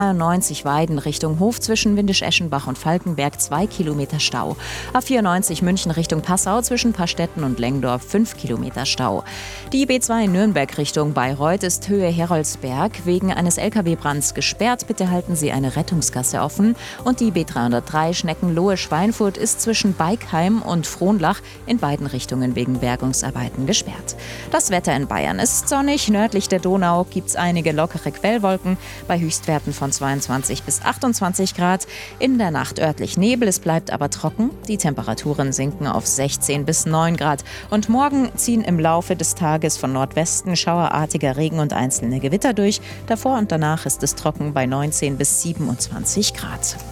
A90 Weiden Richtung Hof zwischen Windisch-Eschenbach und Falkenberg 2 Kilometer Stau. A94 München Richtung Passau zwischen Pastetten und Lengdorf 5 Kilometer Stau. Die B2 Nürnberg Richtung Bayreuth ist Höhe Heroldsberg wegen eines Lkw-Brands gesperrt. Bitte halten Sie eine Rettungsgasse offen. Und die B303 Schneckenlohe-Schweinfurt ist zwischen Beikheim und Frohnlach in beiden Richtungen wegen Bergungsarbeiten gesperrt. Das Wetter in Bayern ist sonnig. Nördlich der Donau gibt es einige lockere Quellwolken bei Höchstwerten von 22 bis 28 Grad. In der Nacht örtlich Nebel, es bleibt aber trocken. Die Temperaturen sinken auf 16 bis 9 Grad. Und morgen ziehen im Laufe des Tages von Nordwesten schauerartiger Regen und einzelne Gewitter durch. Davor und danach ist es trocken bei 19 bis 27 Grad.